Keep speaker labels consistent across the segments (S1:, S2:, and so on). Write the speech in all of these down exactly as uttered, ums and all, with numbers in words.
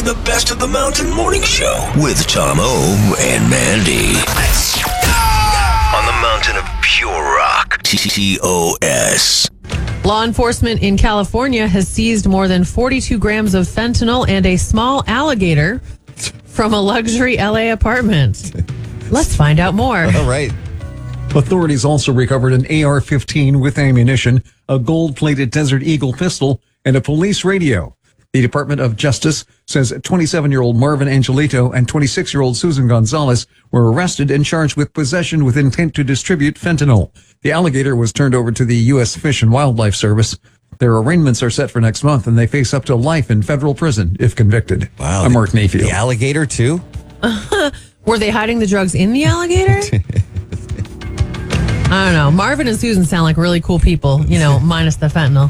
S1: the Best of the Mountain Morning Show with Tom O and Mandy. On the mountain of pure rock. T O S.
S2: Law enforcement in California has seized more than forty-two grams of fentanyl and a small alligator from a luxury L A apartment. Let's find out more.
S3: All right.
S4: Authorities also recovered an A R fifteen with ammunition, a gold-plated Desert Eagle pistol, and a police radio. The Department of Justice says twenty-seven-year-old Marvin Angelito and twenty-six-year-old Susan Gonzalez were arrested and charged with possession with intent to distribute fentanyl. The alligator was turned over to the U S Fish and Wildlife Service. Their arraignments are set for next month, and they face up to life in federal prison if convicted.
S3: Wow.
S4: I'm Mark Mayfield.
S3: The alligator, too?
S2: Were they hiding the drugs in the alligator? I don't know. Marvin and Susan sound like really cool people, you know, minus the fentanyl.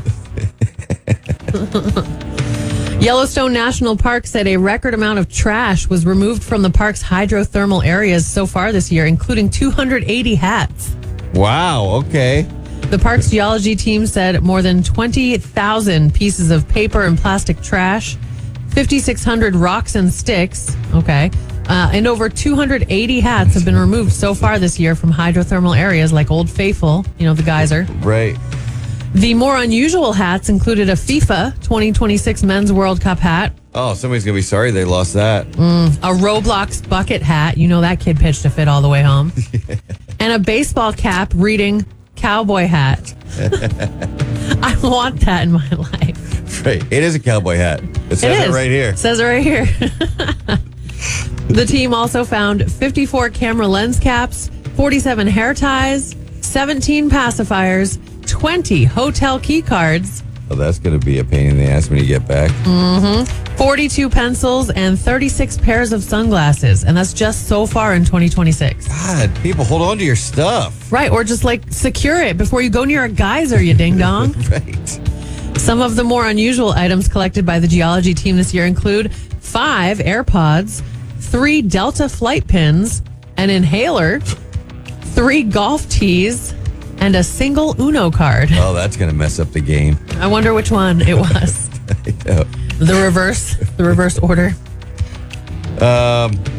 S2: Yellowstone National Park said a record amount of trash was removed from the park's hydrothermal areas so far this year, including two hundred eighty hats.
S3: Wow, okay.
S2: The park's geology team said more than twenty thousand pieces of paper and plastic trash, fifty-six hundred rocks and sticks, okay, uh, and over two hundred eighty hats have been removed so far this year from hydrothermal areas like Old Faithful, you know, the geyser.
S3: Right.
S2: The more unusual hats included a FIFA twenty twenty-six Men's World Cup hat,
S3: Oh, somebody's going to be sorry they lost that.
S2: mm, a Roblox bucket hat, you know that kid pitched to fit all the way home, and a baseball cap reading cowboy hat. I want that in my life.
S3: Right. It is a cowboy hat. It says it,
S2: is.
S3: right here.
S2: It says it right here. The team also found fifty-four camera lens caps, forty-seven hair ties, seventeen pacifiers, twenty hotel key cards,
S3: Oh, that's going to be a pain in the ass when you get back.
S2: mm-hmm, forty-two pencils, and thirty-six pairs of sunglasses. And that's just so far in twenty twenty-six.
S3: God, people, hold on to your stuff.
S2: Right, or just like secure it before you go near a geyser, you ding dong.
S3: Right.
S2: Some of the more unusual items collected by the geology team this year include five AirPods, three Delta flight pins, an inhaler, three golf tees, and a single Uno card.
S3: Oh, that's going to mess up the game.
S2: I wonder which one it was.
S3: I know.
S2: The reverse, the reverse order.
S3: Um,